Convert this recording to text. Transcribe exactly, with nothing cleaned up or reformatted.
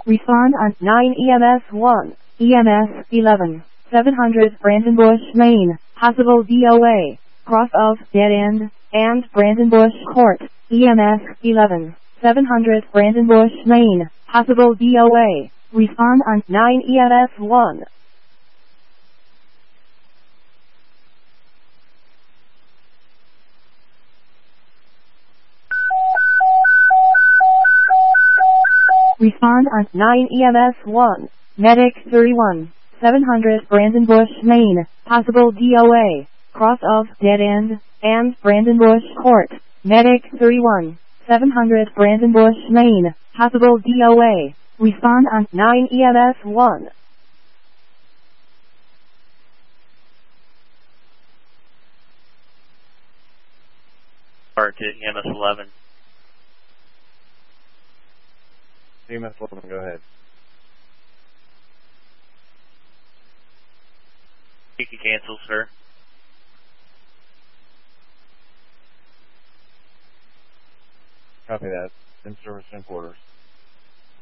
Respond on nine E M S one, E M S eleven, seven hundred Brandenbush, Maine, possible D O A, cross of dead end, and Brandenbush Court, E M S eleven, seven hundred Brandenbush, Maine, possible D O A. Respond on nine E M S one. Respond on nine E M S one. Medic thirty-one, seven hundred Brandenbush, Maine, possible D O A, cross of dead end, and Brandenbush Court. Medic thirty-one, seven hundred Brandenbush, Maine, possible D O A. Respond on nine E M S one. Part to E M S eleven. E M S eleven, go ahead. You can cancel, sir. Copy that. In service and quarters.